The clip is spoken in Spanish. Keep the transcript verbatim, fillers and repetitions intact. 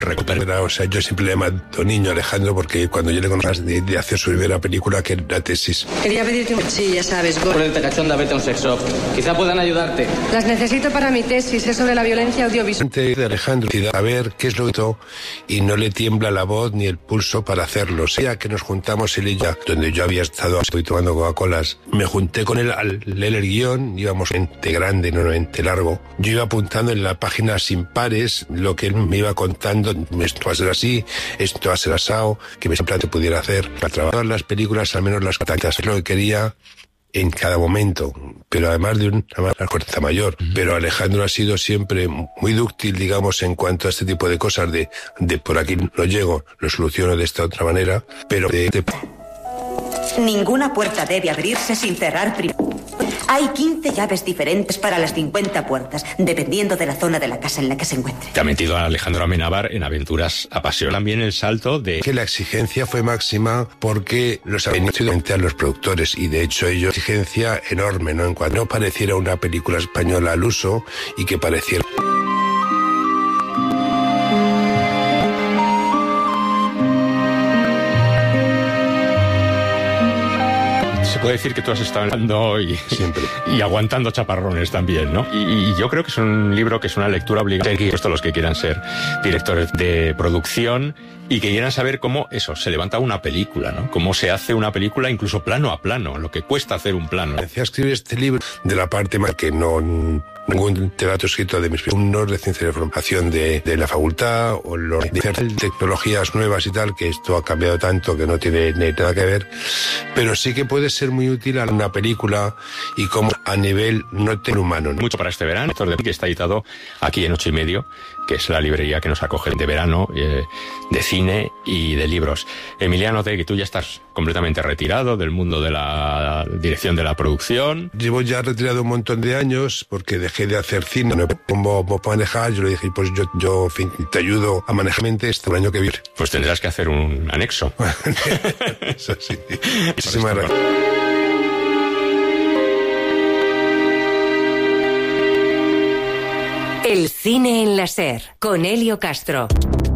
recuperar, o sea, yo siempre le llamo niño Alejandro porque cuando yo le conocí de, de hacer su primera película, que era la tesis. Quería pedirte un... Sí, ya sabes, Gor. Ponerte cachonda, vete a un sex shop. Quizá puedan ayudarte. Las necesito para mi tesis, es sobre la violencia audiovisual. De Alejandro, a ver qué es lo que hizo, y no le tiembla la voz ni el pulso para hacerlo. O sea, que nos juntamos él y ella, donde yo había estado estoy tomando Coca-Colas, me junté con él al leer el guión, íbamos ente grande, no ente largo. Yo iba apuntando en la página sin pares lo que él me iba contando. Esto va a ser así, esto va a ser asado, que me siempre te pudiera hacer. Para trabajar las películas, al menos las catactas, es lo que quería en cada momento, pero además de una, una fuerza mayor. Uh-huh. Pero Alejandro ha sido siempre muy dúctil, digamos, en cuanto a este tipo de cosas, de, de por aquí no llego, lo soluciono de esta otra manera, pero de, de... Ninguna puerta debe abrirse sin cerrar primero. Hay quince llaves diferentes para las cincuenta puertas, dependiendo de la zona de la casa en la que se encuentre. Te ha metido a Alejandro Amenábar en aventuras apasionantes. También el salto de... Que la exigencia fue máxima porque los habían sido a los productores, y de hecho ellos exigencia enorme, ¿no? En cuanto no pareciera una película española al uso y que pareciera... Puede decir que tú has estado hablando y, siempre. y aguantando chaparrones también, ¿no? Y, y yo creo que es un libro que es una lectura obligatoria para los que quieran ser directores de producción y que quieran saber cómo eso, se levanta una película, ¿no? Cómo se hace una película incluso plano a plano, lo que cuesta hacer un plano. Decía escribir este libro de la parte más que no... ningún relato escrito de mis alumnos de ciencia de formación de, de la facultad o los de tecnologías nuevas y tal, que esto ha cambiado tanto que no tiene nada que ver, pero sí que puede ser muy útil a una película y como a nivel no humano, ¿no? Mucho para este verano, que está editado aquí en Ocho y Medio, que es la librería que nos acoge de verano, eh, de cine y de libros. Emiliano Tegui, tú ya estás completamente retirado del mundo de la dirección de la producción. Llevo ya retirado un montón de años porque dejé de hacer cine. No como manejar, yo le dije, pues yo, yo en fin, te ayudo a manejar mente este el año que viene. Pues tendrás que hacer un anexo. Eso sí. Muchísimas gracias. El cine en la SER, con Elio Castro.